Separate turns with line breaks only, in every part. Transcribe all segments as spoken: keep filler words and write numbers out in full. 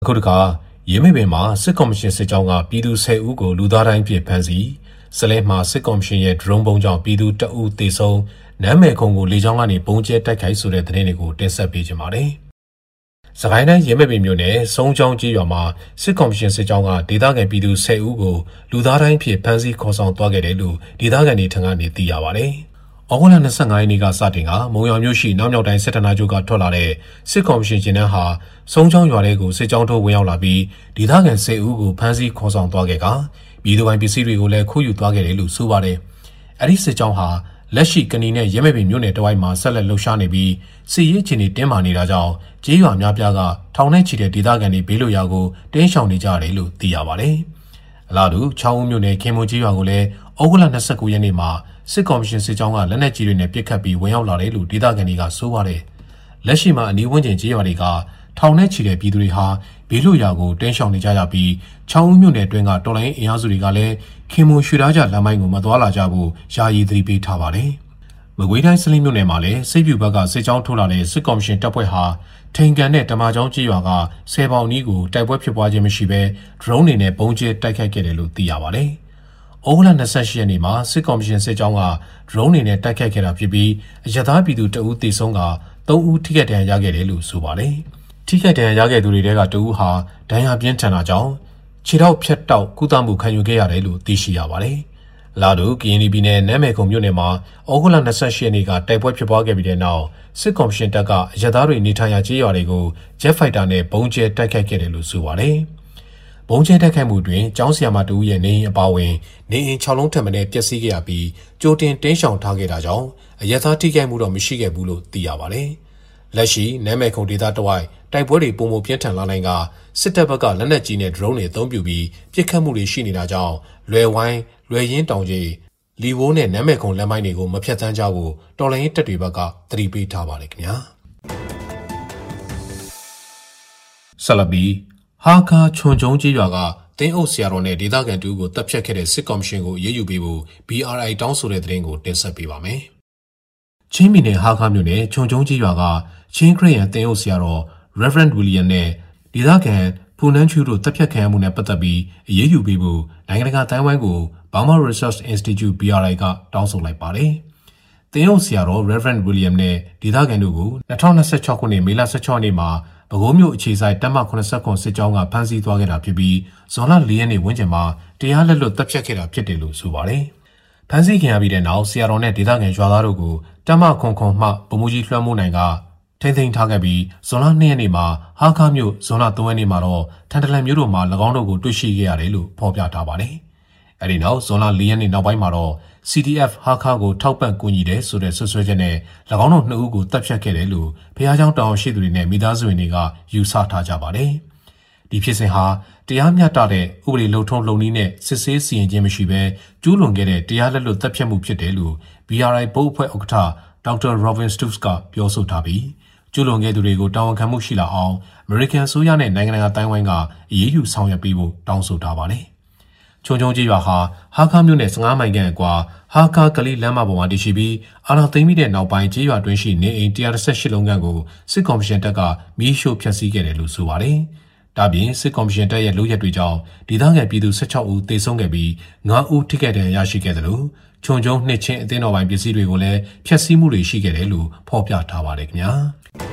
အခုတခါရေမိပင်မှာစစ်ကော်မရှင်စစ်ကြောင်းကပြည်သူဆယ်ဦးကိုလူသားတိုင်းပြစ်ဖမ်းဆီးစလဲမှာစစ်ကော်မရှင်ရဲ့ drone ပုံကြောင့်ပြည်သူတအုပ်သေဆုံးနမ်းမယ်ခုံကိုလေကြောင်းကနေပုံကျဲတိုက်ခိုက်ဆိုတဲ့သတင်းတွေကိုတင်ဆက်ပေးကြပါမယ်။စကိုင်းတိုင်းရေမိပင်မြို့နယ်စုံချောင်းကြီးရွာမှာစစ်ကော်မရှင်စစ်ကြောင်းကဒေသခံပြည်သူဆယ်ဦးကိုလူသားတိုင်းဖြစ်ဖမ်းဆီးခေါ်ဆောင်သွားခဲ့တယ်လို့ဒေသခံတွေထံကနေသိရပါတယ်။ဩဂုတ်လ၂၅ရက်နေ့ကစတင်ကမုံရွာမြို့ရှိနောက်မြောက်တိုင်းစစ်ဌာနချုပ်ကထွက်လာတဲ့စစ်ကော်မရှင်ရှင်တန်းဟာစုံချောင်းရွာထဲကိုစစ်ကြောင်းထိုးဝင်ရောက်လာပြီးဒေသခံဆယ်ဦးကိုဖမ်းဆီးခေါ်ဆောင်သွားခဲ့ကပြည်သူပိုင်ပစ္စည်းတွေကိုလည်းခိုးယူသွားခဲ့တယ်လို့ဆိုပါတယ်။အဲဒီစစ်ကြောင်းဟာလက်ရှိကဏီနဲ့ရဲမဲပင်မြို့နယ်တဝိုက်မှာဆက်လက်လှုပ်ရှားနေပြီးစစ်ရေးအခြေအနေတင်းမာနေတာကြောင့်ကြေးရွာများပြားကထောင်နဲ့ချီတဲ့ဒေသခံတွေဘေးလွတ်ရာကိုတင်းရှောင်နေကြရတယ်လို့သိရပါတယ်။အလားတူချောင်းဦးမြို့နယ်ခင်မွန်ကြေးရွာကိုလည်းဩဂုတ်လ၂၉ရက်နေ့မှာစစ်ကော်မရှင်စစ်ကြောင်းကလက်နက်ကြီးတွေနဲ့ပစ်ခတ်ပြီးဝင်ရောက်လာတယ်လို့ဒေသခံတွေကဆိုပါတယ်။လက်ရှိမှာအနီးဝန်းကျင်ကြေးရွာတွေကထောင်နဲ့ချီတဲ့ပြည်သူတွေဟာဘေးလွတ်ရာကိုတင်းရှောင်နေကြရပြီးချောင်းဦးမြို့နယ်အတွင်းကတော်လိုင်းအင်အားစုတွေကလည်းခင်မွန်ရွှေသားကြလမ်းမိုင်းကိုမသွားလာကြဖို့ယာယီသတိပေးထားပါတယ်။မကွေးတိုင်းစလင်းမြို့နယ်မှာလည်းစိတ်ပြူဘက်ကစစ်ကြောင်းထိုးလာတဲ့စစ်ကော်မရှင်တပ်ဖွဲ့ဟာထိန်ကန်နဲ့တမာချောင်းကြေးရွာကဆယ်ပေါင်နီးကိုတိုက်ပွဲဖြစ်ပွားခြင်းမရှိဘဲ drone တွေနဲ့ပုံကျဲတိုက်ခိုက်ခဲ့တယ်လို့သိရပါတယ်။ဩဂုတ်လ၂၈ရက်နေ့မှာစစ်ကော်မရှင်စစ်ကြောင်းက drone တွေနဲ့တိုက်ခိုက်ခဲ့တာဖြစ်ပြီးအရသာပြည်သူတအုပ်သေဆုံးကသုံးဦးထိခိုက်ဒဏ်ရာရခဲ့တယ်လို့ဆိုပါတယ်။ထိခိုက်ဒဏ်ရာရခဲ့သူတွေထဲကတဦးဟာဒဏ်ရာပြင်းထန်တာကြောင့်ခြေထောက်ဖြတ်တောက်ကုသမှုခံယူခဲ့ရတယ်လို့သိရှိရပါတယ်။လာဒိုကရင်ပြည်နယ်နမ်းမယ်ခုံမြို့နယ်မှာဩဂုတ်လ၂၈ရက်နေ့ကတိုက်ပွဲဖြစ်ပွားခဲ့ပြီးတဲ့နောက်စစ်ကော်မရှင်တပ်ကအရသာတွေနေထိုင်ရာကျေးရွာတွေကို Jet Fighter နဲ့ဘုံကျဲတိုက်ခိုက်ခဲ့တယ်လို့ဆိုပါတယ်။ဘုံကျဲတိုက်ခိုက်မှုတွင်ကျောင်းဆရာမတဦးရဲ့နေအိမ်အပါအဝင်နေအိမ်၆လုံးထပ်မံပျက်စီးခဲ့ရပြီးကြိုတင်တင်းရှောင်ထားခဲ့တာကြောင့်အရသာထိခိုက်မှုတော့မရှိခဲ့ဘူးလို့သိရပါတယ်။လက်ရှိနမ်းမယ်ခုံဒေသတဝိုက်တိုက်ပွဲတွေပုံမပြင်းထန်လာနိုင်ကစစ်တပ်ဘက်ကလက်နက်ကြီးနဲ့ drone တွေအသုံးပြုပြီးပစ်ခတ်မှုတွေရှိနေတာကြောင့်လွယ်ဝိုင်းလွယ်ရင်းတောင်ကြီးလီဝိုးနဲ့နမ်းမယ်ခုံလမ်းမိုင်းတွေကိုမဖြတ်သန်းကြဖို့တော်လှန်ရေးတပ်တွေဘက်ကသတိပေးထားပါတယ်ခင်ဗျာဆလဘီဟာကာချွန်ကျုံကြီးရွာကတင်းအုပ်ဆရာတော်နဲ့ဒေသခံတူကိုတပ်ဖြတ်ခဲ့တဲ့စစ်ကော်မရှင်ကိုအေးအေးယူပေးဖို့ B R I တောင်းဆိုတဲ့သတင်းကိုတင်ဆက်ပေးပါမယ်။ချင်းပြည်နယ်ဟာကာမြို့နယ်ချွန်ကျုံကြီးရွာကချင်းခရစ်ယာန်တင်းအုပ်ဆရာတော် Reverend William နဲ့ဒေသခံဖူနန်းချူတို့တပ်ဖြတ်ခံရမှုနဲ့ပတ်သက်ပြီးအေးအေးယူပေးဖို့နိုင်ငံတကာတိုင်းဝိုင်းကို Burma Research Institute B R I ကတောင်းဆိုလိုက်ပါတယ်။တင်းအုပ်ဆရာတော် Reverend William နဲ့ဒေသခံတို့ကို၂၀၂၆ခုနှစ်မေလ၁၆ရက်နေ့မှာပဲခူးမြို့အခြေဆိုင်တပ်မ၇၇စစ်ကြောင်းကဖမ်းဆီးသွားခဲ့တာဖြစ်ပြီးဇွန်လ၄ရက်နေ့ဝန်းကျင်မှာတရားလက်လွတ်တပ်ဖြတ်ခဲ့တာဖြစ်တယ်လို့ဆိုပါတယ်။ဖမ်းဆီးခံရပြီးတဲ့နောက်ဆရာတော်နဲ့ဒေသခံရွာသားတို့ကိုတပ်မခွန်ခွန်မှဗမိုးကြီးလွှမ်းမိုးနိုင်ကထိန်းသိမ်းထားခဲ့ပြီးဇွန်လ၂ရက်နေ့မှာဟာခါမြို့ဇွန်လ၃ရက်နေ့မှာတော့ထန်တလန်မြို့တို့မှာ၎င်းတို့ကိုတွေ့ရှိခဲ့ရတယ်လို့ဖော်ပြထားပါတယ်။အဲဒီနောက်ဇွန်လ၄ရက်နေ့နောက်ပိုင်းမှာတော့ C D F ဟာခါကိုထောက်ပံ့ကူညီတယ်ဆိုတဲ့ဆွဆွဲချက်နဲ့၎င်းတို့နှစ်ဦးကိုတပ်ဖြတ်ခဲ့တယ်လို့ဖျားเจ้าတောင်ရှိသူတွေနဲ့မိသားစုဝင်တွေကယူဆထားကြပါတယ်။ဒီဖြစ်စဉ်ဟာတရားမျှတတဲ့ဥပဒေလုံထုံးလုံနည်းနဲ့စစ်ဆေးစီရင်ခြင်းမရှိဘဲကျူးလွန်ခဲ့တဲ့တရားလက်လွတ်တပ်ဖြတ်မှုဖြစ်တယ်လို့ B R I ဘုတ်အဖွဲ့ဥက္ကဋ္ဌဒေါက်တာ Robin Stoops ကပြောဆိုထားပြီးကျူးလွန်ခဲ့သူတွေကိုတာဝန်ခံမှုရှိလာအောင် American ဆိုရနဲ့နိုင်ငံတကာတိုင်းဝိုင်းကအရေးယူဆောင်ရွက်ပေးဖို့တောင်းဆိုထားပါတယ်။ချုံချုံကြီးရွာဟာဟာခါမြို့နယ်၁၅မိုင်ခန့်အကွာဟာခါကလေးလမ်းမပေါ်မှာတည်ရှိပြီးအာဏာသိမ်းပြီးတဲ့နောက်ပိုင်းကြီးရွာတွင်းရှိနေအိမ်၁၁၈လုံးခန့်ကိုစစ်ကော်မရှင်တပ်ကမီးရှို့ဖျက်ဆီးခဲ့တယ်လို့ဆိုပါတယ်။ဒါပြင်စစ်ကော်မရှင်တပ်ရဲ့လုပ်ရက်တွေကြောင့်ဒေသခံပြည်သူ၁၆ဦးသေဆုံးခဲ့ပြီး၅ဦးထိခိုက်ဒဏ်ရာရရှိခဲ့တယ်လို့ချုံချုံနှစ်ချင်းအသင်းတော်ပိုင်းပစ္စည်းတွေကိုလည်းဖျက်ဆီးမှုတွေရှိခဲ့တယ်လို့ဖော်ပြထားပါတယ်ခင်ဗျာ။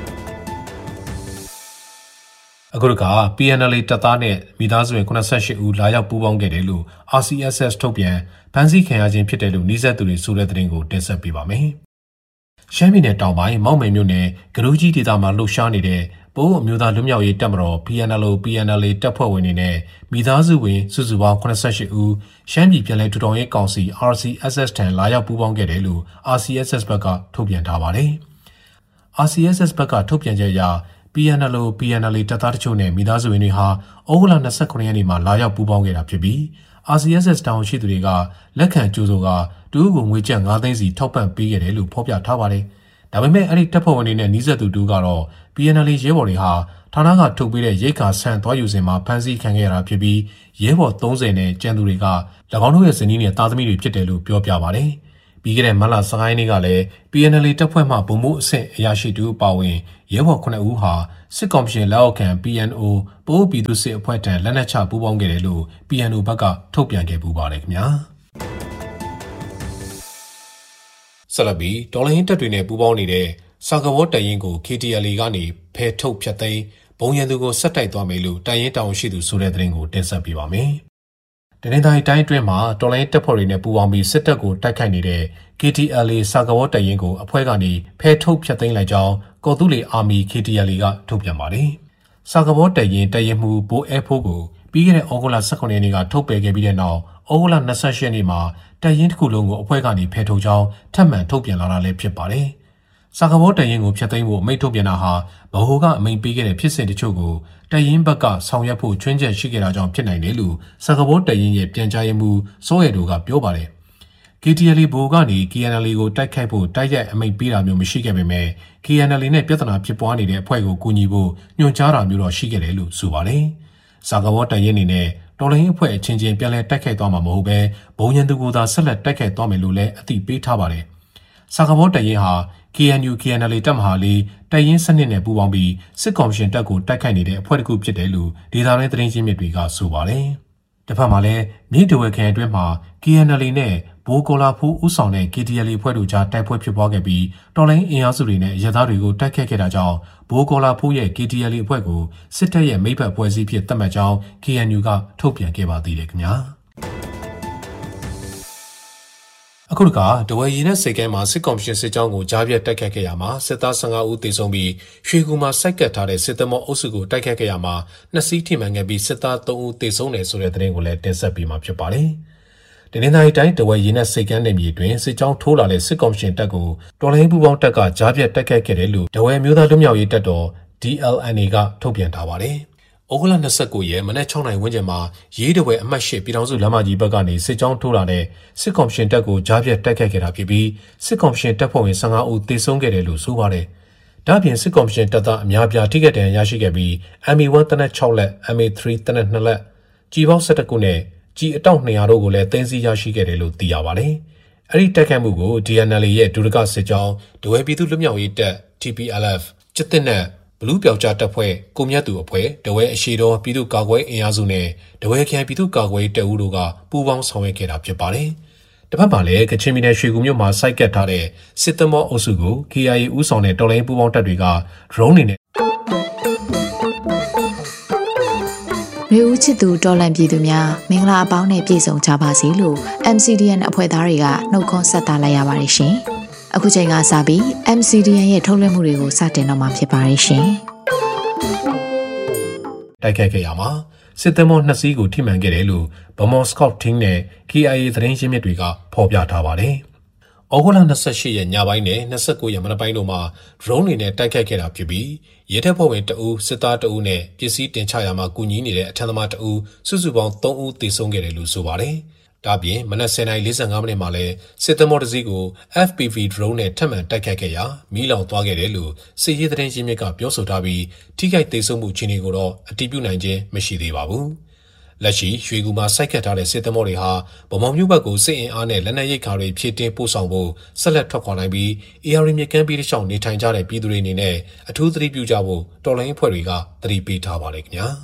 အခုတခါ P N L A တပ်သားနဲ့မိသားစုဝင်၇၈ဦးလာရောက်ပူးပေါင်းခဲ့တယ်လို့ R C S S ထုတ်ပြန်ဖမ်းဆီးခံရခြင်းဖြစ်တယ်လို့နှိစက်သူတွေဆိုတဲ့သတင်းကိုတင်ဆက်ပေးပါမယ်။ရှမ်းပြည်နယ်တောင်ပိုင်းမောက်မယ်မြို့နယ်ဂရူးကြီးဒေသမှာလှုပ်ရှားနေတဲ့ပိုးအမျိုးသားလူမျိုးရေးတပ်မတော် P N L O P N L A တပ်ဖွဲ့ဝင်တွေနဲ့မိသားစုဝင်စုစုပေါင်း၇၈ဦးရှမ်းပြည်ပြည်လဲထူထောင်ရေးကောင်စီ R C S S ထံလာရောက်ပူးပေါင်းခဲ့တယ်လို့ R C S S ဘက်ကထုတ်ပြန်ထားပါတယ်။ R C S S ဘက်ကထုတ်ပြန်ချက်အရP N L O P N L A တပ်သားတချို့နဲ့မိသားစုဝင်တွေဟာဩဂုတ်လ၂၉ရက်နေ့မှာလာရောက်ပူးပေါင်းခဲ့တာဖြစ်ပြီး R C S S တောင်ရှိသူတွေကလက်ခံကြိုးဆိုကတူးကိုငွေကျပ်၅သိန်းစီထောက်ပံ့ပေးခဲ့တယ်လို့ဖော်ပြထားပါတယ်။ဒါပေမဲ့အဲ့ဒီတပ်ဖွဲ့ဝင်တွေနဲ့နှီးဆက်သူတူကတော့ P N L A ရဲဘော်တွေဟာဌာနကထုတ်ပေးတဲ့ရိတ်ခါဆန်သွားယူစဉ်မှာဖမ်းဆီးခံခဲ့ရတာဖြစ်ပြီးရဲဘော်၃၀နဲ့ကျန်သူတွေက၎င်းတို့ရဲ့ဇနီးနဲ့သားသမီးတွေဖြစ်တယ်လို့ပြောပြပါတယ်။ပြီးခဲ့တဲ့မလဆယ်ရက်နေ့ကလည်း P N L တပ်ဖွဲ့မှဗိုလ်မှူးအဆင့်အရာရှိတူပါဝင်ရဲဘော်ခုနှစ်ဦးဟာစစ်ကော်မရှင်လက်အောက်ခံ P N O ပအိုးပြည်သူစစ်အဖွဲ့ထံလက်နက်ချပူးပေါင်းခဲ့တယ်လို့ P N O ဘက်ကထုတ်ပြန်ခဲ့ပူပါတယ်ခင်ဗျာဆက်လက်ပြီးဒေါ်လာရင်းတပ်တွေနဲ့ပူးပေါင်းနေတဲ့စာကဘောတရင်ကို K T L A ကနေဖယ်ထုတ်ဖျက်သိမ်းဘုံရန်သူကိုဆက်တိုက်သွားမယ်လို့တရင်တောင်ရှိသူဆိုတဲ့သတင်းကိုတင်ဆက်ပေးပါမယ်။တနင်္သာရီတိုင်းအတွင်းမှာတော်လိုင်းတပ်ဖွဲ့တွေနဲ့ပူးပေါင်းပြီးစစ်တပ်ကိုတိုက်ခိုက်နေတဲ့ K T L A စာကဘောတရင်ကိုအဖွဲ့ကနေဖယ်ထုတ်ဖျက်သိမ်းလိုက်ကြောင်းကော်တူလီအာမီ K T L A ကထုတ်ပြန်ပါတယ်။စာကဘောတရင်တရင်မှုဘိုးအဲဖိုးကိုပြီးခဲ့တဲ့ဩဂုတ်လဆယ်ခုနှစ်ရက်နေ့ကထုတ်ပယ်ခဲ့ပြီးတဲ့နောက်ဩဂုတ်လ၂၈ရက်နေ့မှာတရင်တစ်ခုလုံးကိုအဖွဲ့ကနေဖယ်ထုတ်ကြောင်းထပ်မံထုတ်ပြန်လာတာလည်းဖြစ်ပါတယ်။စာကဘောတရင်ကိုဖျက်သိမ်းဖို့အမိန့်ထုတ်ပြန်တာဟာဗဟိုကအမိန့်ပေးခဲ့တဲ့ဖြစ်စဉ်တချို့ကိုတရင်ဘက်ကဆောင်ရွက်ဖို့ချွင်းချက်ရှိခဲ့တာကြောင့်ဖြစ်နိုင်တယ်လို့စာကဘောတရင်ရဲ့ပြန်ကြားရေးမှူးစိုးရဲတို့ကပြောပါတယ်။ K T L A ဘိုးကနေ K N L A ကိုတိုက်ခိုက်ဖို့တိုက်ရိုက်အမိန့်ပေးတာမျိုးမရှိခဲ့ပေမဲ့ K N L A နဲ့ပြဿနာဖြစ်ပွားနေတဲ့အဖွဲ့ကိုကူညီဖို့ညွှန်ကြားတာမျိုးတော့ရှိခဲ့တယ်လို့ဆိုပါတယ်။စာကဘောတရင်အနေနဲ့တော်လိုင်းအဖွဲ့အချင်းချင်းပြန်လည်တိုက်ခိုက်သွားမှာမဟုတ်ဘဲဘုံရန်သူကိုသာဆက်လက်တိုက်ခိုက်သွားမယ်လို့လည်းအသိပေးထားပါတယ်။စာကဘောတရင်ဟာ K N U K N L A တပ်မဟာလေးတရင်စနစ်နဲ့ပူးပေါင်းပြီးစစ်ကော်မရှင်တပ်ကိုတိုက်ခိုက်နေတဲ့အဖွဲ့တစ်ခုဖြစ်တယ်လို့ဒေသတွင်းသတင်းရင်းမြစ်တွေကဆိုပါတယ်။တစ်ဖက်မှာလည်းမြေတဝက်ခရိုင်အတွင်းမှာ K N L A နဲ့ဘိုးကောလာဖူးဦးဆောင်တဲ့ K T L A အဖွဲ့တို့ကြားတိုက်ပွဲဖြစ်ပွားခဲ့ပြီးတော်လိုင်းအင်အားစုတွေနဲ့ရဲသားတွေကိုတိုက်ခိုက်ခဲ့တာကြောင့်ဘိုးကောလာဖူးရဲ့ K T L A အဖွဲ့ကိုစစ်တပ်ရဲ့မိဖက်ပွဲစည်းဖြစ်သတ်မှတ်ကြောင်း K N U ကထုတ်ပြန်ခဲ့ပါသေးတယ်ခင်ဗျာအခုတခါတဝယ်ရည်နဲ့စိတ်ကဲမှာစစ်ကော်မရှင်စစ်ကြောင်းကိုကြားပြတ်တိုက်ခတ်ခဲ့ရမှာစစ်သား၁၅ဦးသေဆုံးပြီးရွှေကူမှာစိုက်ကပ်ထားတဲ့စစ်သမောအုပ်စုကိုတိုက်ခတ်ခဲ့ရမှာနှစ်စီးထိမှန်ခဲ့ပြီးစစ်သား၃ဦးသေဆုံးတယ်ဆိုတဲ့သတင်းကိုလည်းတင်ဆက်ပေးမှာဖြစ်ပါတယ်။တနင်္သာရီတိုင်းတဝယ်ရည်နဲ့စိတ်ကမ်းနယ်မြေတွင်စစ်ကြောင်းထိုးလာတဲ့စစ်ကော်မရှင်တပ်ကိုတော်လိုင်းပူပေါင်းတပ်ကကြားပြတ်တိုက်ခတ်ခဲ့တယ်လို့တဝယ်မျိုးသားလူမျိုးရေးတပ်တော် D L N A ကထုတ်ပြန်ထားပါတယ်။ဩဂုတ်လ၂၉ရက်မနက်၆နာရီဝန်းကျင်မှာရေးတဝဲအမှတ်၈ပြည်ထောင်စုလမ်းမကြီးဘက်ကနေစစ်ကြောင်းထိုးလာတဲ့စစ်ကော်မရှင်တပ်ကိုကြားပြတ်တိုက်ခိုက်ခဲ့တာဖြစ်ပြီးစစ်ကော်မရှင်တပ်ဖွဲ့ဝင်၁၅ဦးသေဆုံးခဲ့တယ်လို့ဆိုပါတယ်။ဒါ့အပြင်စစ်ကော်မရှင်တပ်သားအများပြားထိခိုက်ဒဏ်ရာရရှိခဲ့ပြီး M A ၁ တနက်၆လက် M A ၃ တနက်၂လက်ကြီးပေါင်း၁၁ခုနဲ့ကြီးအတောက်၂၀၀တို့ကိုလည်းသိမ်းဆည်းရရှိခဲ့တယ်လို့သိရပါတယ်။အဲဒီတိုက်ခိုက်မှုကို D N L A ရဲ့ဒုတိယစစ်ကြောင်းဒဝဲပြည်သူ့လွတ်မြောက်ရေးတပ် T P L F ကျစ်တစ်နဲ့ဘလူးပြောက်ကြားတပ်ဖွဲ့ကိုမြတ်သူအဖွဲ့တဝဲအရှိတော်ပြည်သူ့ကာကွယ်အင်အားစုနဲ့တဝဲခရိုင်ပြည်သူ့ကာကွယ်တပ်ဦးတို့ကပူးပေါင်းဆောင်ရွက်ခဲ့တာဖြစ်ပါတယ်။တစ်ဖက်မှာလည်းကချင်ပြည်နယ်ရွှေကူမြို့မှာစိုက်ကပ်ထားတဲ့စစ်သမောအုပ်စုကို K I A ဦးဆောင်တဲ့တော်လိုင်းပူးပေါင်းတပ်တွေက drone တွေနဲ့
လူဦးချစ်သူတော်လန်ပြည်သူများမင်္ဂလာအပေါင်းနဲ့ပြည့်စုံကြပါစေလို့ M C D N အဖွဲ့သားတွေကနှုတ်ခွန်းဆက်သလိုက်ရပါတယ်ရှင်။အခုချိန်ကစပြီး M C D N ရဲ့ထုတ်လွှင့်မှုတွေကိုစတင်တော့မှာဖြစ်ပါတယ်ရှင်
။တိုက်ခိုက်ခဲ့ရမှာစစ်သမောနှစ်စီးကိုထိမှန်ခဲ့တယ်လို့ Burma Scout Team နဲ့ K I A သတင်းရင်းမြစ်တွေကဖော်ပြထားပါတယ်။ဩဂုတ်လ၂၈ရက်ညပိုင်းနဲ့၂၉ရက်မနက်ပိုင်းတို့မှာ drone တွေနဲ့တိုက်ခိုက်ခဲ့တာဖြစ်ပြီးရဲတပ်ဖွဲ့ဝင်တအူးစစ်သားတအူးနဲ့ပစ္စည်းတင်ချရာမှာကူညီနေတဲ့အထက်သမားတအူးစုစုပေါင်း၃ဦးသေဆုံးခဲ့တယ်လို့ဆိုပါတယ်။ဒါပြင်မနက်၁၀နာရီ၄၅မိနစ်မှာလဲစစ်သမောတစ်စီးကို F P V drone နဲ့ထပ်မံတိုက်ခိုက်ခဲ့ရာမီးလောင်သွားခဲ့တယ်လို့စစ်ရေးသတင်းရင်းမြစ်ကပြောဆိုထားပြီးထိခိုက်သေဆုံးမှုအခြေအနေကိုတော့အတည်ပြုနိုင်ခြင်းမရှိသေးပါဘူး။လက်ရှိရွှေကူမှာစိုက်ကပ်ထားတဲ့စစ်သမောတွေဟာဗမော်မြို့ဘက်ကိုစစ်အင်အားနဲ့လက်နက်ရိတ်ခါတွေဖြည့်တင်းပို့ဆောင်ဖို့ဆက်လက်ထွက်ခွာနိုင်ပြီး A R မြစ်ကမ်းပြည်တစ်လျှောက်နေထိုင်ကြတဲ့ပြည်သူတွေအနေနဲ့အထူးသတိပြုကြဖို့တော်လိုင်းအဖွဲ့တွေကသတိပေးထားပါတယ်ခင်ဗျာ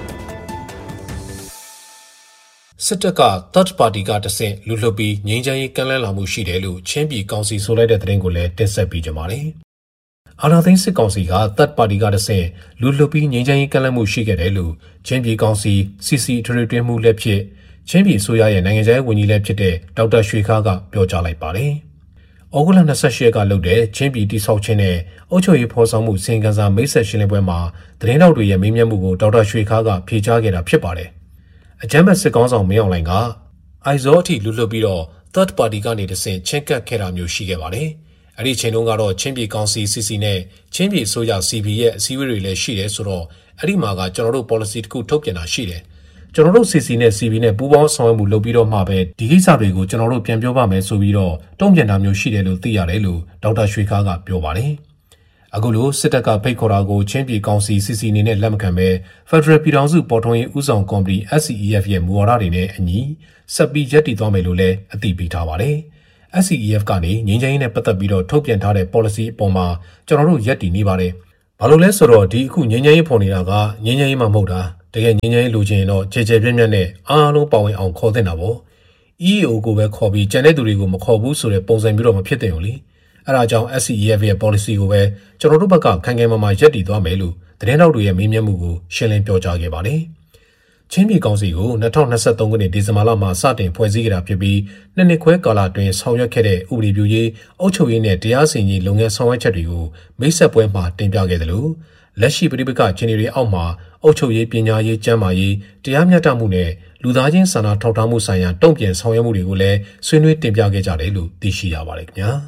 ။စစ်တပ်က third party ကတဆင့်လူလှုပ်ပြီးငြိမ်းချမ်းရေးကမ်းလှမ်းလာမှုရှိတယ်လို့ချင်းပြည်ကောင်စီဆိုလိုက်တဲ့သတင်းကိုလည်းတင်ဆက်ပေးကြပါမယ်။အာဏာသိမ်းစစ်ကောင်စီက third party ကတဆင့်လူလှုပ်ပြီးငြိမ်းချမ်းရေးကမ်းလှမ်းမှုရှိခဲ့တယ်လို့ချင်းပြည်ကောင်စီ C C ထရီတွင်းမှုလက်ဖြစ်ချင်းပြည်အစိုးရရဲ့နိုင်ငံခြားရေးဝန်ကြီးလည်းဖြစ်တဲ့ဒေါက်တာရွှေခါးကပြောကြားလိုက်ပါတယ်။ဩဂုတ်လ၂၈ရက်ကလုပ်တဲ့ချင်းပြည်တိဆောက်ခြင်းနဲ့အုပ်ချုပ်ရေးဖော်ဆောင်မှုစီရင်ခံစာမိတ်ဆက်ရှင်းလင်းပွဲမှာသတင်းတောက်တွေရဲ့မေးမြန်းမှုကိုဒေါက်တာရွှေခါးကဖြေကြားခဲ့တာဖြစ်ပါတယ်။အကြမ်းဖက်စစ်ကောင်ဆောင်မင်းအောင်လှိုင်ကအိုက်ဇောအထိလူလှုပ်ပြီးတော့ third party ကနေတဆင့်ချင်းကပ်ခဲ့တာမျိုးရှိခဲ့ပါတယ်။အဲ့ဒီချိန်တုန်းကတော့ချင်းပြည်ကောင်စီ C C နဲ့ချင်းပြည်အစိုးရ C B ရဲ့အစည်းအဝေးတွေလည်းရှိတယ်ဆိုတော့အဲ့ဒီမှာကကျွန်တော်တို့ policy တစ်ခုထုတ်ပြန်တာရှိတယ်။ကျွန်တော်တို့ C C နဲ့ C B နဲ့ပူးပေါင်းဆောင်ရွက်မှုလုပ်ပြီးတော့မှပဲဒီကိစ္စတွေကိုကျွန်တော်တို့ပြန်ပြောပါမယ်ဆိုပြီးတော့တုံ့ပြန်တာမျိုးရှိတယ်လို့သိရတယ်လို့ဒေါက်တာရွှေခါးကပြောပါတယ်။အခုလိုစစ်တပ်ကဖိတ်ခေါ်တာကိုချင်းပြည်ကောင်စီ C C အနေနဲ့လက်မခံပဲ Federal ပြည်ထောင်စုပေါ်ထွန်းရေးဦးဆောင်ကော်မတီ S C E F ရဲ့မူဝါဒတွေနဲ့အညီဆက်ပြီးရပ်တည်သွားမယ်လို့လည်းအသိပေးထားပါတယ်။ S C E F ကနေငြိမ်းချမ်းရေးနဲ့ပတ်သက်ပြီးတော့ထုတ်ပြန်ထားတဲ့ policy အပေါ်မှာကျွန်တော်တို့ယက်တည်နေပါတယ်။ဘာလို့လဲဆိုတော့ဒီအခုငြိမ်းချမ်းရေးဖော်နေတာကငြိမ်းချမ်းရေးမှမဟုတ်တာတကယ်ငြိမ်းချမ်းရေးလိုချင်ရင်တော့ခြေခြေပြန့်ပြန့်နဲ့အားလုံးပါဝင်အောင်ခေါ်သင့်တာပေါ့။ E A O ကိုပဲခေါ်ပြီးကျန်တဲ့သူတွေကိုမခေါ်ဘူးဆိုတဲ့ပုံစံမျိုးတော့မဖြစ်သင့်ဘူးလေ။အဲဒါကြောင့် S C E F ရဲ့ policy ကိုပဲကျွန်တော်တို့ဘက်ကခိုင်ခိုင်မာမာယက်တည်သွားမယ်လို့သတင်းတောက်တွေရဲ့မေးမြန်းမှုကိုရှင်းလင်းပြောကြားခဲ့ပါတယ်။ချင်းပြည်ကောင်စီကို၂၀၂၃ခုနှစ်ဒီဇင်ဘာလမှာစတင်ဖွဲ့စည်းခဲ့တာဖြစ်ပြီးနှစ်နှစ်ခွဲကာလအတွင်းဆောင်ရွက်ခဲ့တဲ့ဥပဒေပြုရေးအုပ်ချုပ်ရေးနဲ့တရားစီရင်ရေးလုပ်ငန်းဆောင်ရွက်ချက်တွေကိုမိတ်ဆက်ပွဲမှာတင်ပြခဲ့တယ်လို့လက်ရှိပြည်ပကချင်းတွေအောက်မှာအုပ်ချုပ်ရေးပညာရေးကျန်းမာရေးတရားမျှတမှုနဲ့လူသားချင်းစာနာထောက်ထားမှုဆိုင်ရာတုံ့ပြန်ဆောင်ရွက်မှုတွေကိုလည်းဆွေးနွေးတင်ပြခဲ့ကြတယ်လို့သိရှိရပါတယ်ခင်ဗျာ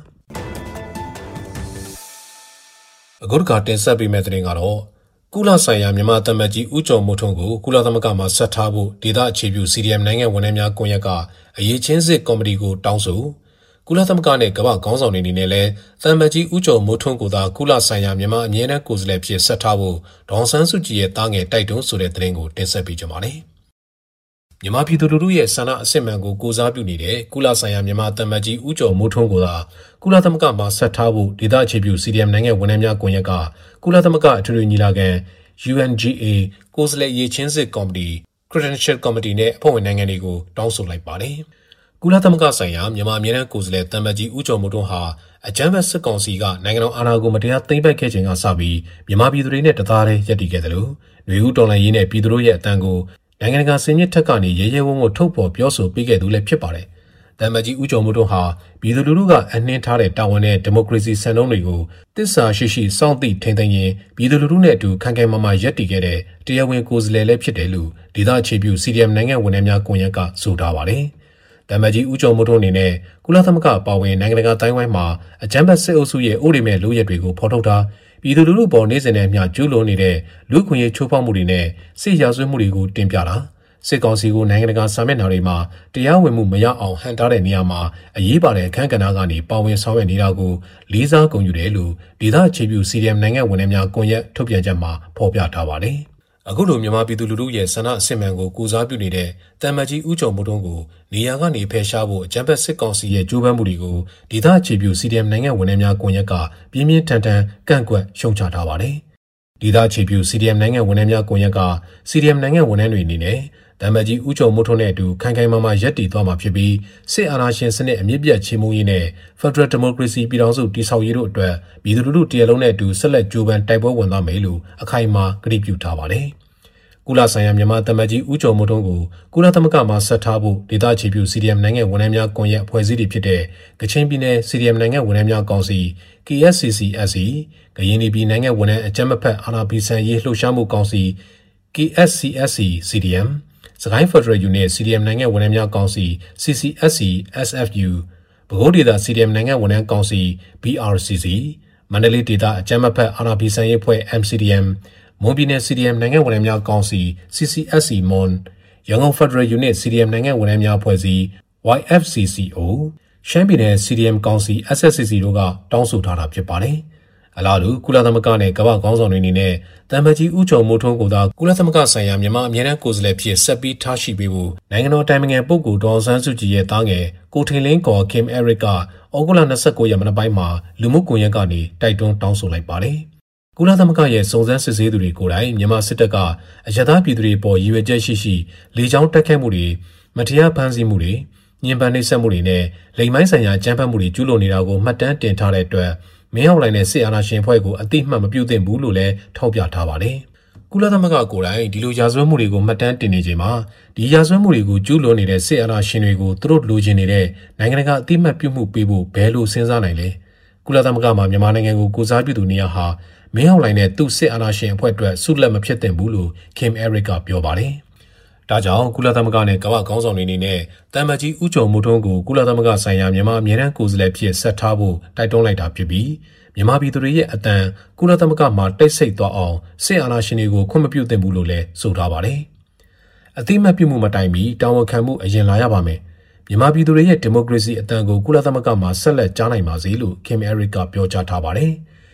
အခုတခါတင်ဆက်ပေးမယ့်သတင်းကတော့ကုလဆိုင်ရာမြန်မာတမန်ကြီးဦးကျော်မိုးထွန်းကိုကုလသမဂ္ဂမှာဆက်ထားဖို့ဒေသအခြေပြု C D M နိုင်ငံဝန်ထမ်းများကွန်ရက်ကအရေးချင်းစစ်ကော်မတီကိုတောင်းဆိုကုလသမဂ္ဂနဲ့ကမ္ဘာခေါင်းဆောင်တွေအနေနဲ့လည်းတမန်ကြီးဦးကျော်မိုးထွန်းကိုသာကုလဆိုင်ရာမြန်မာအမြဲတမ်းကိုယ်စားလှယ်ဖြစ်ဆက်ထားဖို့ဒေါ်ဆန်းစုကြည်ရဲ့တားငယ်တိုက်တွန်းဆိုတဲ့သတင်းကိုတင်ဆက်ပေးကြပါမယ်။မြန်မာပြည်သူလူထုရဲ့ဆန္ဒအစစ်မှန်ကိုကိုစားပြုနေတဲ့ကုလဆိုင်ရာမြန်မာတမန်ကြီးဦးကျော်မိုးထွန်းကိုသာကုလသမဂ္ဂမှာဆက်ထားဖို့ဒေသအခြေပြု C D M နိုင်ငံဝန်ထမ်းများကွန်ရက်ကကုလသမဂ္ဂအထွေထွေညီလာခံ U N G A ကိုယ်စားလှယ်ရေးချင်းစစ်ကော်မတီ Credential Committee နဲ့အဖွဲ့ဝင်နိုင်ငံတွေကိုတောင်းဆိုလိုက်ပါတယ်။ကုလသမဂ္ဂဆိုင်ရာမြန်မာအမြဲတမ်းကိုယ်စားလှယ်တမန်ကြီးဦးကျော်မိုးထွန်းဟာအကြမ်းဖက်စစ်ကောင်စီကနိုင်ငံတော်အာဏာကိုမတရားသိမ်းပိုက်ခဲ့ခြင်းကစပြီးမြန်မာပြည်သူတွေနဲ့တသားတည်းရပ်တည်ခဲ့တယ်လို့ຫນွေဦးတော်လှန်ရေးနဲ့ပြည်သူတို့ရဲ့အတန်ကိုနိုင်ငံတကာစင်မြင့်ထက်ကနေရဲရဲဝံ့ဝံ့ထုတ်ဖော်ပြောဆိုပေးခဲ့သူလည်းဖြစ်ပါတယ်။တမန်ကြီးဦးကျော်မိုးထွန်းဟာပြည်သူလူထုကအနှင်းထားတဲ့တာဝန်နဲ့ဒီမိုကရေစီစံနှုန်းတွေကိုတစ္ဆာရှိရှိစောင့်သိထိန်းသိမ်းရင်ပြည်သူလူထုနဲ့အတူခိုင်ခိုင်မာမာရပ်တည်ခဲ့တဲ့တရားဝင်ကိုယ်စားလှယ်လည်းဖြစ်တယ်လို့ဒေသအခြေပြု C D M နိုင်ငံဝန်ထမ်းများကွန်ရက်ကဆိုထားပါတယ်။တမန်ကြီးဦးကျော်မိုးထွန်းအနေနဲ့ကုလသမဂ္ဂအပါအဝင်နိုင်ငံတကာတိုင်းဝိုင်းမှာအကြမ်းဖက်စစ်အုပ်စုရဲ့ဥပဒေမဲ့လုပ်ရက်တွေကိုဖော်ထုတ်တာပြည်သူလူထုပေါ်နေစဉ်နဲ့အမျှကျူးလွန်နေတဲ့လူ့ခွင့်ရေးချိုးဖောက်မှုတွေနဲ့စစ်ရာဇဝတ်မှုတွေကိုတင်ပြတာစစ်ကောင်စီကိုနိုင်ငံတကာစာမျက်နှာတွေမှာတရားဝင်မှုမရအောင်ဟန်တားတဲ့နေရာမှာအရေးပါတဲ့အခမ်းကဏ္ဍကနေပါဝင်ဆောင်ရွက်နေတာကိုလေးစားဂုဏ်ယူတယ်လို့ဒေသအခြေပြု C D M နိုင်ငံဝန်ထမ်းများကွန်ရက်ထုတ်ပြန်ချက်မှာဖော်ပြထားပါတယ်။အခုလိုမြန်မာပြည်သူလူထုရဲ့ဆန္ဒအစစ်မှန်ကိုကိုစားပြုနေတဲ့တမန်ကြီးဦးကျော်မိုးထွန်းကိုနေရာကနေဖယ်ရှားဖို့အကြမ်းဖက်စစ်ကောင်စီရဲ့ကြိုးပမ်းမှုတွေကိုဒေသအခြေပြု C D M နိုင်ငံဝန်ထမ်းများကွန်ရက်ကပြင်းပြင်းထန်ထန်ကန့်ကွက်ရှုံချထားပါတယ်။ဒေသအခြေပြု C D M နိုင်ငံဝန်ထမ်းများကွန်ရက်က C D M နိုင်ငံဝန်ထမ်းတွေအနေနဲ့တမန်ကြီးဦးကျော်မိုးထွန်းနဲ့အတူခိုင်ခိုင်မာမာရပ်တည်သွားမှာဖြစ်ပြီးစစ်အာဏာရှင်စနစ်အမြင့်ပြတ်ချေမှုရေးနဲ့ Federal Democracy ပြည်ထောင်စုတည်ဆောက်ရေးတို့အတွက်ပြည်သူလူထုတရလုံးနဲ့အတူဆက်လက်ကြိုးပမ်းတိုက်ပွဲဝင်သွားမယ်လို့အခိုင်အမာကတိပြုထားပါတယ်။ကုလဆိုင်ရာမြန်မာတမန်ကြီးဦးကျော်မိုးထွန်းကိုကုလသမဂ္ဂမှာဆက်ထားဖို့ဒေသအခြေပြု C D M နိုင်ငံဝန်ထမ်းများကွန်ရက်အဖွဲ့အစည်းတွေဖြစ်တဲ့ကချင်ပြည်နယ် C D M နိုင်ငံဝန်ထမ်းများကောင်စီ K S C C S E ကရင်ပြည်နိုင်ငံဝန်ထမ်းအကြမ်းမဖက်အာဏာဖီဆန်ရေးလှုပ်ရှားမှုကောင်စီ K S C S C C D Mစကိုင်း Federal Unit C D M နိုင်ငံဝန်ထမ်းများကောင်စီ C C S C S F U ပဲခူးဒေသ C D M နိုင်ငံဝန်ထမ်းကောင်စီ B R C C မန္တလေးဒေသအကြမ်းမဖက်အာဏာဖီဆန်ရေးအဖွဲ့ M C D M မွန်ပြည်နယ် C D M နိုင်ငံဝန်ထမ်းများကောင်စီ C C S C M O N ရန်ကုန် Federal Unit C D M နိုင်ငံဝန်ထမ်းများအဖွဲ့အစည်း Y F C C O ရှမ်းပြည်နယ် C D M ကောင်စီ S S C C တို့ကတောင်းဆိုထားတာဖြစ်ပါတယ်။အလားတူကုလသမဂ္ဂနဲ့ကမ္ဘာခေါင်းဆောင်တွေအနေနဲ့တမန်ကြီးဦးကျော်မိုးထွန်းကိုသာကုလသမဂ္ဂဆိုင်ရာမြန်မာအမြဲတမ်းကိုယ်စားလှယ်ဖြစ်ဆက်ပြီးထားရှိပေးဖို့နိုင်ငံတော်တိုင်ပင်ခံပုဂ္ဂိုလ်ဒေါ်ဆန်းစုကြည်ရဲ့တားငယ်ကိုထိန်လင်းကော် Kim Eric ကဩဂုတ်လ၂၉ရက်မနက်ပိုင်းမှာလူမှုကွန်ရက်ကနေတိုက်တွန်းတောင်းဆိုလိုက်ပါတယ်။ကုလသမဂ္ဂရဲ့စုံစမ်းစစ်ဆေးသူတွေကိုယ်တိုင်မြန်မာစစ်တပ်ကအရသာပြည်သူတွေပေါ်ရည်ရွယ်ချက်ရှိရှိလေကြောင်းတိုက်ခိုက်မှုတွေမတရားဖမ်းဆီးမှုတွေညှဉ်းပန်းနှိပ်စက်မှုတွေနဲ့လိမ်မိုင်းဆိုင်ရာကြမ်းဖက်မှုတွေကျူးလွန်နေတာကိုမှတ်တမ်းတင်ထားတဲ့အတွက်မင်းအောင်လှိုင်နဲ့စစ်အာဏာရှင်အဖွဲ့ကိုအတိအမှတ်မပြုသင့်ဘူးလို့လည်းထောက်ပြထားပါတယ်။ကုလသမဂ္ဂကိုယ်တိုင်ဒီလိုရာဇဝတ်မှုတွေကိုမှတ်တမ်းတင်နေချိန်မှာဒီရာဇဝတ်မှုတွေကိုကျူးလွန်နေတဲ့စစ်အာဏာရှင်တွေကိုသူတို့လိုချင်နေတဲ့နိုင်ငံတကာအတိအမှတ်ပြုမှုပေးဖို့ဘယ်လိုစဉ်းစားနိုင်လဲ။ကုလသမဂ္ဂမှာမြန်မာနိုင်ငံကိုကိုစားပြုသူနေရာဟာမင်းအောင်လှိုင်နဲ့သူ့စစ်အာဏာရှင်အဖွဲ့အတွက်ဆုလက်မဖြစ်သင့်ဘူးလို့ Kim Eric ကပြောပါတယ်။ဒါကြောင့်ကုလသမဂ္ဂနဲ့ကမ္ဘာခေါင်းဆောင်တွေအနေနဲ့တမန်ကြီးဦးကျော်မိုးထွန်းကိုကုလသမဂ္ဂဆိုင်ရာမြန်မာအမြဲတမ်းကိုယ်စားလှယ်ဖြစ်ဆက်ထားဖို့တိုက်တွန်းလိုက်တာဖြစ်ပြီးမြန်မာပြည်သူတွေရဲ့အတန်ကုလသမဂ္ဂမှာတိတ်ဆိတ်သွားအောင်စစ်အာဏာရှင်တွေကိုခွင့်မပြုသင့်ဘူးလို့လည်းဆိုထားပါတယ်။အသိအမှတ်ပြုမှုမတိုင်မီတာဝန်ခံမှုအရင်လာရပါမယ်။မြန်မာပြည်သူတွေရဲ့ဒီမိုကရေစီအတန်ကိုကုလသမဂ္ဂမှာဆက်လက်ကြားနိုင်ပါစေလို့ Kim Eric ကပြောကြားထားပါတယ်။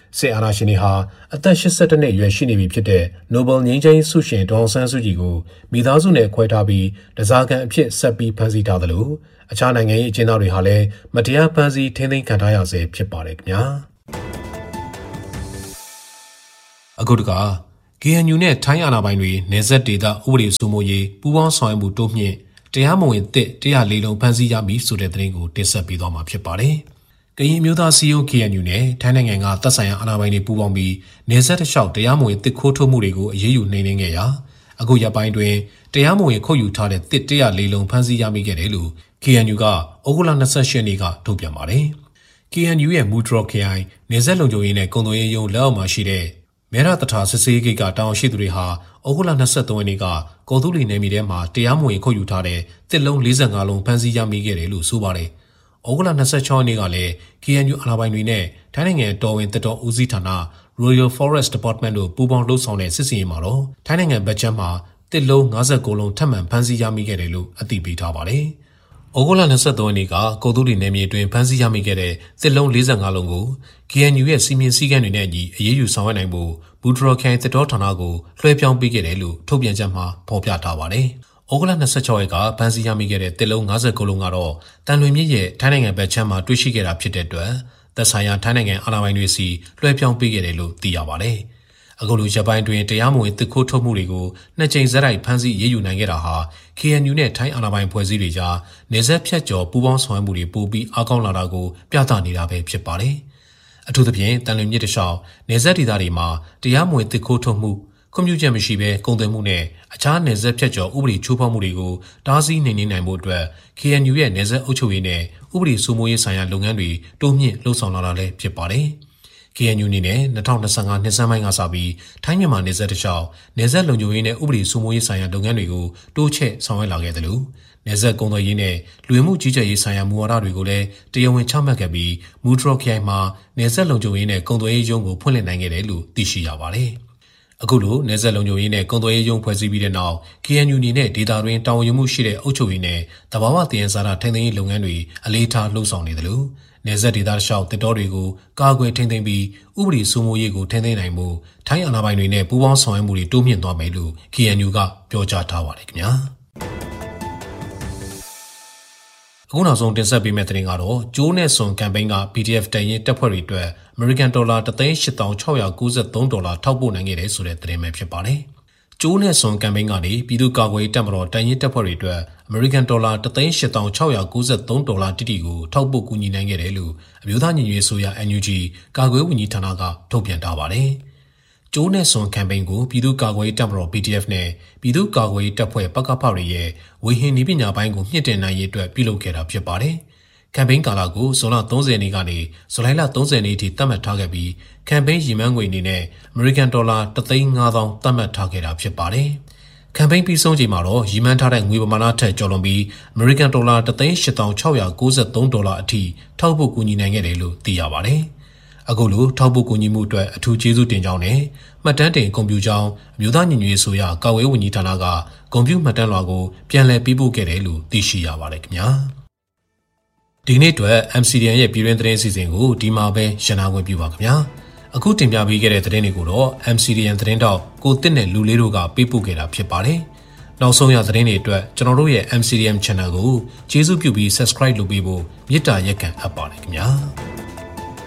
စစ်အာဏာရှင်တွေဟာအသက်၈၁နှစ်အရွယ်ရှိနေပြီဖြစ်တဲ့ Nobel ငြိမ်းချမ်းရေးဆုရှင်ဒေါ်အောင်ဆန်းစုကြည်ကိုမိသားစုနဲ့ခွဲထားပြီးတစားကန်အဖြစ်ဆက်ပြီးဖမ်းဆီးထားသလိုအခြားနိုင်ငံရေးအကျဉ်းသားတွေဟာလည်းမတရားဖမ်းဆီးထိန်းသိမ်းခံထားရဆဲဖြစ်ပါတယ်ခင်ဗျာအခုတက K N U နဲ့ထိုင်းအာဏာပိုင်တွေနယ်စပ်ဒေသဥပဒေစိုးမိုးရေးပူးပေါင်းဆောင်ရွက်မှုတိုးမြင့်တရားမဝင်တစ်တရားလေးလုံးဖမ်းဆီးရမည်ဆိုတဲ့သတင်းကိုတင်ဆက်ပေးသွားမှာဖြစ်ပါတယ်။ကရင်မျိုးသားစီယုံ K N U နဲ့ထိုင်းနိုင်ငံကတပ်ဆိုင်ရာအာဏာပိုင်တွေပူးပေါင်းပြီးနယ်စပ်တစ်လျှောက်တရားမဝင်တစ်ခိုးထုတ်မှုတွေကိုအရေးယူနှိမ်နင်းခဲ့ရာအခုရက်ပိုင်းတွင်တရားမဝင်ခုတ်ယူထားတဲ့တစ်တရားလေးလုံးဖမ်းဆီးရမိခဲ့တယ်လို့ K N U ကဩဂုတ်လ၂၈ရက်နေ့ကထုတ်ပြန်ပါတယ်။ K N U ရဲ့မူဒရော့ခရိုင်နယ်စပ်လုံခြုံရေးနဲ့ကုန်သွယ်ရေးရုံးလက်အောက်မှာရှိတဲ့မဲရတထာစစ်စေးဂိတ်ကတောင်ရှိသူတွေဟာဩဂုတ်လ၂၃ရက်နေ့ကကော်တူလီနယ်မြေထဲမှာတရားမဝင်ခုတ်ယူထားတဲ့တစ်လုံး၄၅လုံးဖမ်းဆီးရမိခဲ့တယ်လို့ဆိုပါတယ်။ဩဂုတ်လ၂၆ရက်နေ့ကလည်း K N U အာဏာပိုင်တွေနဲ့ထိုင်းနိုင်ငံတော်ဝင်တပ်တော်ဦးစီးဌာန Royal Forest Department တို့ပူးပေါင်းလှုပ်ဆောင်တဲ့စစ်စင်ရေးမှာတော့ထိုင်းနိုင်ငံဘက်ချမ်းမှာတစ်လုံး၅၉လုံးထပ်မံဖမ်းဆီးရမိခဲ့တယ်လို့အသိပေးထားပါတယ်။ဩဂုတ်လ၂၃ရက်နေ့ကကော်တူလီနယ်မြေတွင်ဖမ်းဆီးရမိခဲ့တဲ့တစ်လုံး၄၅လုံးကို K N U ရဲ့စီမင်းစည်းကမ်းတွေနဲ့အညီအရေးယူဆောင်ရွက်နိုင်ဖို့ဘူဒရော့ခရိုင်တပ်တော်ဌာနကိုလွှဲပြောင်းပေးခဲ့တယ်လို့ထုတ်ပြန်ချက်မှာဖော်ပြထားပါတယ်။ဩဂုတ်လ၂၆ရက်ကဖမ်းဆီးရမိခဲ့တဲ့တစ်လုံး၅၉လုံးကတော့တန်လွင်မြစ်ရဲ့ထိုင်းနိုင်ငံဘက်ချမ်းမှာတွေ့ရှိခဲ့တာဖြစ်တဲ့အတွက်သက်ဆိုင်ရာထိုင်းနိုင်ငံအာဏာပိုင်တွေစီလွှဲပြောင်းပေးခဲ့တယ်လို့သိရပါတယ်။အခုလိုရပ်ပိုင်းတွင်တရားမဝင်တစ်ခိုးထုတ်မှုတွေကိုနှစ်ကြိမ်ဇက်တိုက်ဖမ်းဆီးရေးယူနိုင်ခဲ့တာဟာ K N U နဲ့ထိုင်းအာဏာပိုင်ဖွဲ့စည်းတွေကြားနေဆက်ဖြတ်ကျော်ပူးပေါင်းဆောင်ရွက်မှုတွေပိုပြီးအားကောင်းလာတာကိုပြသနေတာပဲဖြစ်ပါတယ်။အထူးသဖြင့်တန်လွင်မြစ်တလျှောက်နေဆက်ဒေသတွေမှာတရားမဝင်တစ်ခိုးထုတ်မှုခွင့်ပြုချက်မရှိဘဲကုန်သွယ်မှုနဲ့အခြားနေဆက်ဖြတ်ကျော်ဥပဒေချိုးဖောက်မှုတွေကိုတားဆီးနှိမ်နင်းနိုင်ဖို့အတွက် K N U ရဲ့နေဆက်အုပ်ချုပ်ရေးနဲ့ဥပဒေစိုးမိုးရေးဆိုင်ရာလုပ်ငန်းတွေတိုးမြင့်လှုပ်ဆောင်လာတာလည်းဖြစ်ပါတယ်။ K N U အနေနဲ့၂၀၂၅နှစ်ဆန်းပိုင်းကစပြီးထိုင်းမြန်မာနယ်စပ်တလျှောက်နယ်စပ်လုံခြုံရေးနဲ့ဥပဒေစိုးမိုးရေးဆိုင်ရာလုပ်ငန်းတွေကိုတိုးချဲ့ဆောင်ရွက်လာခဲ့တယ်လို့နယ်စပ်ကုန်သွယ်ရေးနဲ့လူဝင်မှုကြီးကြပ်ရေးဆိုင်ရာမူဝါဒတွေကိုလည်းတရားဝင်ချမှတ်ခဲ့ပြီးမူဒရော့ခရိုင်မှာနယ်စပ်လုံခြုံရေးနဲ့ကုန်သွယ်ရေးရုံးကိုဖွင့်လှစ်နိုင်ခဲ့တယ်လို့သိရှိရပါတယ်။အခုလိုနယ်စပ်လုံခြုံရေးနဲ့ကုန်သွယ်ရေးရုံးဖွဲ့စည်းပြီးတဲ့နောက် K N U အနေနဲ့ဒေသတွင်းတာဝန်ယူမှုရှိတဲ့အုပ်ချုပ်ရေးနဲ့တဘာဝတည်ရင်စားတာထိန်းသိမ်းရေးလုပ်ငန်းတွေအလေးထားလှုပ်ဆောင်နေတယ်လို့နယ်စပ်ဒေသရှောက်တစ်တော်တွေကိုကာကွယ်ထိန်းသိမ်းပြီးဥပဒေစိုးမိုးရေးကိုထိန်းသိမ်းနိုင်မှုထိုင်းအာဏာပိုင်တွေနဲ့ပူးပေါင်းဆောင်ရွက်မှုတွေတိုးမြင့်သွားမယ်လို့ K N U ကပြောကြားထားပါတယ်ခင်ဗျာအခုနောက်ဆုံးတင်ဆက်ပေးမယ့်သတင်းကတော့ကျိုးနဲ့စွန်ကမ်ပိန်းက P D F တန်ရင်တပ်ဖွဲ့တွေအတွက် American ဒေါ်လာ တစ်သိန်းရှစ်သောင်းခြောက်ရာကိုးဆယ်သုံး ဒေါ်လာထောက်ပို့နိုင်ခဲ့တယ်ဆိုတဲ့သတင်းပဲဖြစ်ပါတယ်။ကျိုးနဲ့စွန်ကမ်ပိန်းကနေပြည်သူ့ကာကွယ်ရေးတပ်မတော်တန်ရင်တပ်ဖွဲ့တွေအတွက် American ဒေါ်လာ တစ်သိန်းရှစ်သောင်းခြောက်ရာကိုးဆယ်သုံး ဒေါ်လာတိတိကိုထောက်ပို့ကူညီနိုင်ခဲ့တယ်လို့အမျိုးသားညီညွတ်ရေးအစိုးရ N U G ကာကွယ်ရေးဝန်ကြီးဌာနကထုတ်ပြန်ထားပါတယ်။ကျိုးနဲ့စွန်ကမ်ပိန်းကိုပြည်သူ့ကာကွယ်ရေးတပ်မတော် P D F နဲ့ပြည်သူ့ကာကွယ်ရေးတပ်ဖွဲ့ပကဖတွေရဲ့ဝေဟင်နည်းပညာပိုင်းကိုမြင့်တင်နိုင်ရေးအတွက်ပြုလုပ်ခဲ့တာဖြစ်ပါတယ်။ကမ်ပိန်းကာလကိုဇွန်လ၃၀ရက်နေ့ကနေဇူလိုင်လ၃၀ရက်နေ့အထိသတ်မှတ်ထားခဲ့ပြီးကမ်ပိန်းရည်မှန်းငွေအနေနဲ့ American ဒေါ်လာတစ်သိန်းငါးသောင်းသတ်မှတ်ထားခဲ့တာဖြစ်ပါတယ်။ကမ်ပိန်းပြီးဆုံးချိန်မှာတော့ရည်မှန်းထားတဲ့ငွေပမာဏထက်ကျော်လွန်ပြီး American ဒေါ်လာတစ်သိန်းရှစ်သောင်းခြောက်ရာကိုးဆယ်သုံး ဒေါ်လာအထိထောက်ပို့ကူညီနိုင်ခဲ့တယ်လို့သိရပါတယ်။အခုလိုထောက်ပို့ကူညီမှုအတွက်အထူးကျေးဇူးတင်ကြောင်းနဲ့မှတ်တမ်းတင်ဂုဏ်ပြုကြောင်းအမျိုးသားညီညွတ်ရေးအစိုးရကာကွယ်ရေးဝန်ကြီးဌာနကဂုဏ်ပြုမှတ်တမ်းလွှာကိုပြန်လည်ပေးပို့ခဲ့တယ်လို့သိရှိရပါတယ်ခင်ဗျာဒီနေ့အတွက် M C D N ရဲ့ပြည်တွင်းသတင်းအစီအစဉ်ကိုဒီမှာပဲရှင်းနာခွင့်ပြုပါခင်ဗျာအခုတင်ပြပေးခဲ့တဲ့သတင်းတွေကိုတော့ M C D N သတင်းတောက်ကိုတစ်နဲ့လူလေးတို့ကပေးပို့ခဲ့တာဖြစ်ပါတယ်နောက်ဆုံးရသတင်းတွေအတွက်ကျွန်တော်တို့ရဲ့ M C D N Channel ကိုကျေးဇူးပြုပြီး Subscribe လုပ်ပေးဖို့မေတ္တာရက်ခံအပ်ပါတယ်ခင်ဗျာ